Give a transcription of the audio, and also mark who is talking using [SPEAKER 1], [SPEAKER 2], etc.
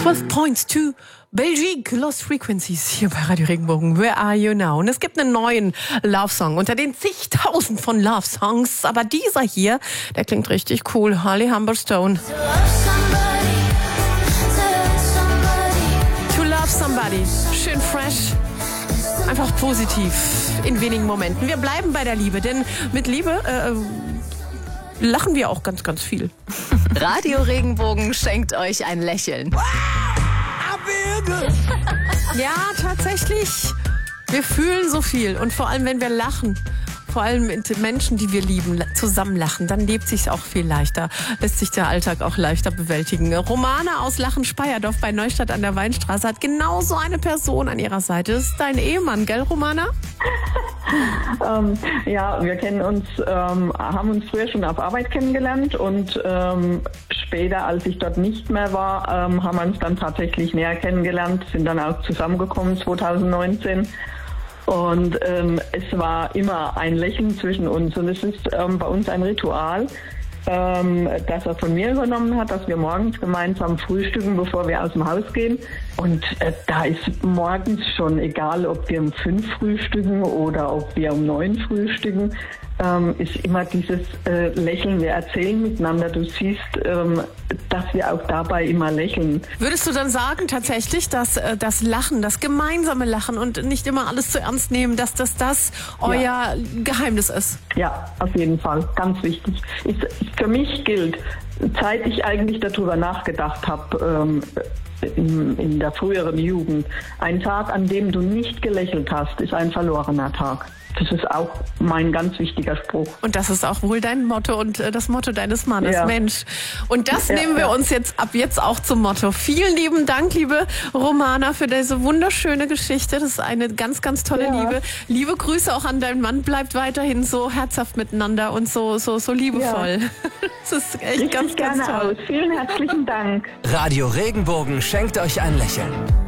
[SPEAKER 1] 12 Points to Belgique, Lost Frequencies hier bei Radio Regenbogen. Where are you now? Und es gibt einen neuen Love-Song unter den zigtausend von Love-Songs. Aber dieser hier, der klingt richtig cool. Holly Humberstone. To Love Somebody. Schön fresh. Einfach positiv in wenigen Momenten. Wir bleiben bei der Liebe, denn mit Liebe lachen wir auch ganz, ganz viel.
[SPEAKER 2] Radio Regenbogen schenkt euch ein Lächeln.
[SPEAKER 1] Ja, tatsächlich. Wir fühlen so viel. Und vor allem, wenn wir lachen, vor allem mit Menschen, die wir lieben, zusammen lachen, dann lebt sich's auch viel leichter. Lässt sich der Alltag auch leichter bewältigen. Romana aus Lachen-Speyerdorf bei Neustadt an der Weinstraße hat genau so eine Person an ihrer Seite. Das ist dein Ehemann, gell, Romana?
[SPEAKER 3] Ja, wir kennen uns, haben uns früher schon auf Arbeit kennengelernt und später, als ich dort nicht mehr war, haben wir uns dann tatsächlich näher kennengelernt, sind dann auch zusammengekommen 2019. Und es war immer ein Lächeln zwischen uns. Und es ist bei uns ein Ritual, das er von mir übernommen hat, dass wir morgens gemeinsam frühstücken, bevor wir aus dem Haus gehen. Und da ist morgens schon, egal ob wir um 5 frühstücken oder ob wir um 9 frühstücken, ist immer dieses Lächeln. Wir erzählen miteinander. Du siehst, dass wir auch dabei immer lächeln.
[SPEAKER 1] Würdest du dann sagen tatsächlich, dass das Lachen, das gemeinsame Lachen und nicht immer alles zu ernst nehmen, dass das euer Geheimnis ist?
[SPEAKER 3] Ja, auf jeden Fall. Ganz wichtig. Für mich gilt, seit ich eigentlich darüber nachgedacht habe, in der früheren Jugend, ein Tag, an dem du nicht gelächelt hast, ist ein verlorener Tag. Das ist auch mein ganz wichtiger Spruch.
[SPEAKER 1] Und das ist auch wohl dein Motto und das Motto deines Mannes,
[SPEAKER 3] ja.
[SPEAKER 1] Mensch. Und das nehmen wir uns jetzt ab jetzt auch zum Motto. Vielen lieben Dank, liebe Romana, für diese wunderschöne Geschichte. Das ist eine ganz, ganz tolle Liebe. Liebe Grüße auch an deinen Mann. Bleibt weiterhin so herzhaft miteinander und so liebevoll. Ja. Das ist echt ganz, ganz toll.
[SPEAKER 3] Aus. Vielen herzlichen Dank.
[SPEAKER 4] Radio Regenbogen schenkt euch ein Lächeln.